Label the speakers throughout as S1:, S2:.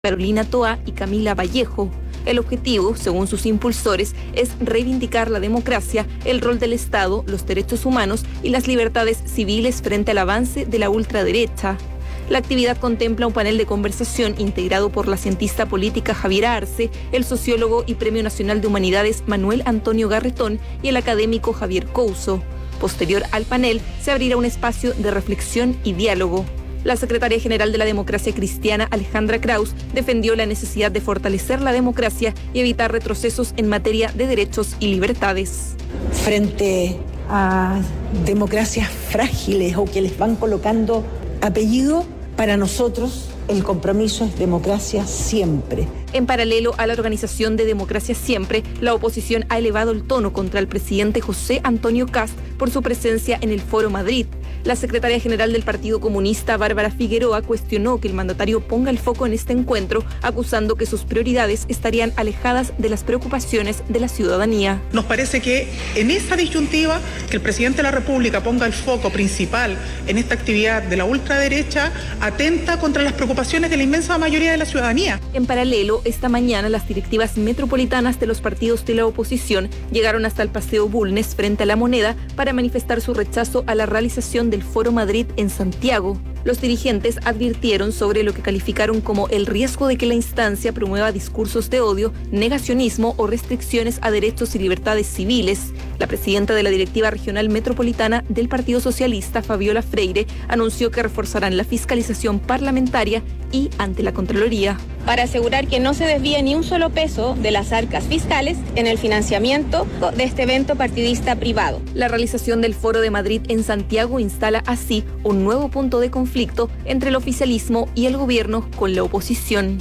S1: Carolina Toa y Camila Vallejo. El objetivo, según sus impulsores, es reivindicar la democracia, el rol del Estado, los derechos humanos y las libertades civiles frente al avance de la ultraderecha. La actividad contempla un panel de conversación integrado por la cientista política Javiera Arce, el sociólogo y Premio Nacional de Humanidades Manuel Antonio Garretón y el académico Javier Couso. Posterior al panel, se abrirá un espacio de reflexión y diálogo. La secretaria general de la Democracia Cristiana, Alejandra Kraus, defendió la necesidad de fortalecer la democracia y evitar retrocesos en materia de derechos y libertades.
S2: Frente a democracias frágiles o que les van colocando apellido, para nosotros el compromiso es democracia siempre.
S1: En paralelo a la organización de Democracia Siempre, la oposición ha elevado el tono contra el presidente José Antonio Kast por su presencia en el Foro Madrid. La secretaria general del Partido Comunista, Bárbara Figueroa, cuestionó que el mandatario ponga el foco en este encuentro, acusando que sus prioridades estarían alejadas de las preocupaciones de la ciudadanía.
S3: Nos parece que en esta disyuntiva, que el presidente de la República ponga el foco principal en esta actividad de la ultraderecha, atenta contra las preocupaciones de la inmensa mayoría de la ciudadanía.
S1: En paralelo, esta mañana las directivas metropolitanas de los partidos de la oposición llegaron hasta el Paseo Bulnes frente a La Moneda para manifestar su rechazo a la realización del Foro Madrid en Santiago. Los dirigentes advirtieron sobre lo que calificaron como el riesgo de que la instancia promueva discursos de odio, negacionismo o restricciones a derechos y libertades civiles. La presidenta de la directiva regional metropolitana del Partido Socialista, Fabiola Freire, anunció que reforzarán la fiscalización parlamentaria y ante la Contraloría,
S4: para asegurar que no se desvíe ni un solo peso de las arcas fiscales en el financiamiento de este evento partidista privado.
S1: La realización del Foro de Madrid en Santiago instala así un nuevo punto de conflicto entre el oficialismo y el gobierno con la oposición.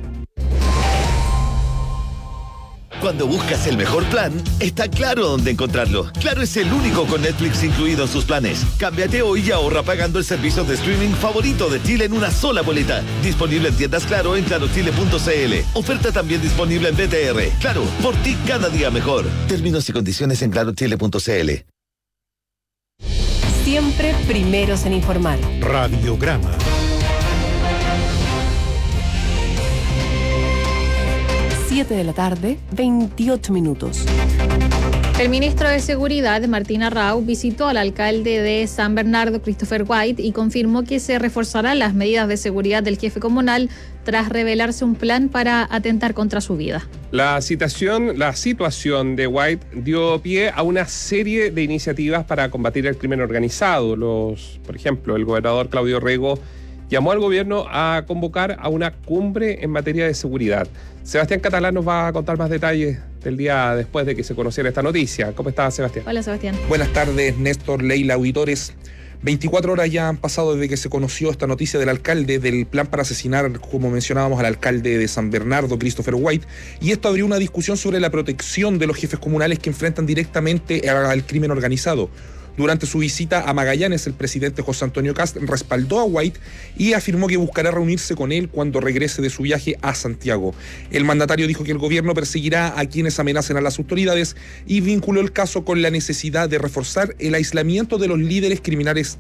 S5: Cuando buscas el mejor plan, está Claro dónde encontrarlo. Claro es el único con Netflix incluido en sus planes. Cámbiate hoy y ahorra pagando el servicio de streaming favorito de Chile en una sola boleta. Disponible en tiendas Claro en clarochile.cl. Oferta también disponible en BTR. Claro, por ti cada día mejor. Términos y condiciones en clarochile.cl.
S6: Siempre primeros en informar.
S7: Radiograma.
S6: 7 de la tarde, 28 minutos.
S8: El ministro de Seguridad, Martín Arrau, visitó al alcalde de San Bernardo, Christopher White, y confirmó que se reforzarán las medidas de seguridad del jefe comunal tras revelarse un plan para atentar contra su vida.
S9: La situación de White dio pie a una serie de iniciativas para combatir el crimen organizado. Por ejemplo, el gobernador Claudio Rego llamó al gobierno a convocar a una cumbre en materia de seguridad. Sebastián Catalán nos va a contar más detalles del día después de que se conociera esta noticia. ¿Cómo estás, Sebastián?
S8: Hola, Sebastián.
S10: Buenas tardes, Néstor, Leila, auditores. 24 horas ya han pasado desde que se conoció esta noticia del alcalde del plan para asesinar, como mencionábamos, al alcalde de San Bernardo, Christopher White, y esto abrió una discusión sobre la protección de los jefes comunales que enfrentan directamente al crimen organizado. Durante su visita a Magallanes, el presidente José Antonio Kast respaldó a White y afirmó que buscará reunirse con él cuando regrese de su viaje a Santiago. El mandatario dijo que el gobierno perseguirá a quienes amenacen a las autoridades y vinculó el caso con la necesidad de reforzar el aislamiento de los líderes criminales,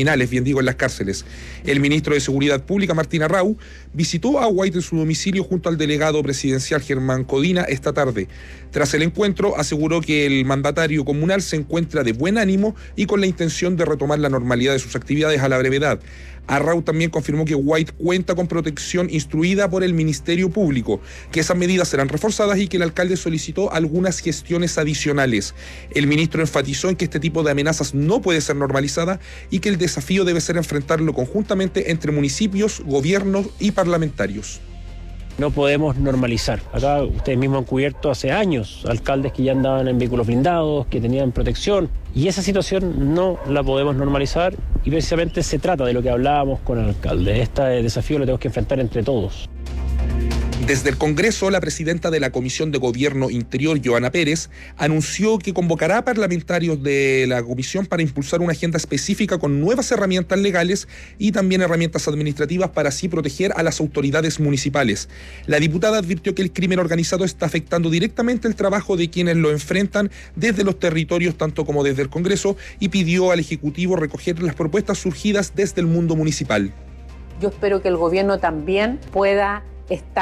S10: en las cárceles. El ministro de Seguridad Pública, Martín Arrau, visitó a White en su domicilio junto al delegado presidencial Germán Codina esta tarde. Tras el encuentro, aseguró que el mandatario comunal se encuentra de buen ánimo y con la intención de retomar la normalidad de sus actividades a la brevedad. Arrau también confirmó que White cuenta con protección instruida por el Ministerio Público, que esas medidas serán reforzadas y que el alcalde solicitó algunas gestiones adicionales. El ministro enfatizó en que este tipo de amenazas no puede ser normalizada y que el desafío debe ser enfrentarlo conjuntamente entre municipios, gobiernos y parlamentarios.
S11: No podemos normalizar. Acá ustedes mismos han cubierto hace años alcaldes que ya andaban en vehículos blindados, que tenían protección, y esa situación no la podemos normalizar y precisamente se trata de lo que hablábamos con el alcalde. Este desafío lo tenemos que enfrentar entre todos.
S10: Desde el Congreso, la presidenta de la Comisión de Gobierno Interior, Joana Pérez, anunció que convocará a parlamentarios de la comisión para impulsar una agenda específica con nuevas herramientas legales y también herramientas administrativas para así proteger a las autoridades municipales. La diputada advirtió que el crimen organizado está afectando directamente el trabajo de quienes lo enfrentan desde los territorios tanto como desde el Congreso y pidió al Ejecutivo recoger las propuestas surgidas desde el mundo municipal.
S12: Yo espero que el gobierno también pueda
S7: está